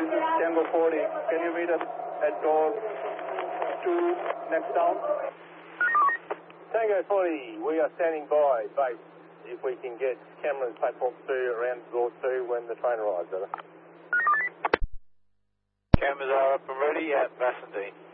Tango 40, can you meet us at door 2 next down? Tango 40, we are standing by base if we can get cameras platform 2 around door 2 when the train arrives. Cameras are up and ready at Vassendine.